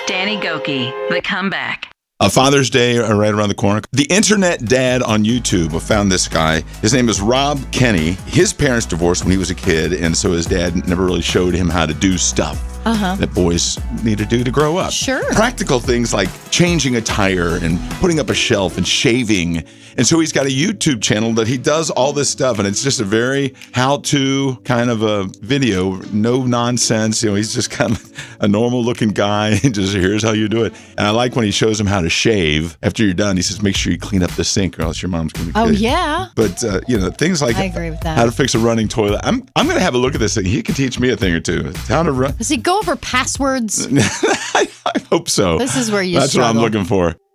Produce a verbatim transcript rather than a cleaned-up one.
Danny Gokey, The Comeback. A Father's Day are right around the corner. The Internet Dad on YouTube, I found this guy. His name is Rob Kenny. His parents divorced when he was a kid, and so his dad never really showed him how to do stuff uh-huh. that boys need to do to grow up. Sure. Practical things like changing a tire and putting up a shelf and shaving. And so he's got a YouTube channel that he does all this stuff, and it's just a very how-to kind of a video, no nonsense. You know, he's just kind of a normal-looking guy, and just here's how you do it. And I like when he shows him how to shave. After you're done, he says, make sure you clean up the sink, or else your mom's going to. Oh yeah. But uh, you know, things like I agree with that. How to fix a running toilet. I'm I'm going to have a look at this thing. He can teach me a thing or two. How to run. Does he go over passwords? I, I hope so. This is where you That's struggle. what I'm looking for.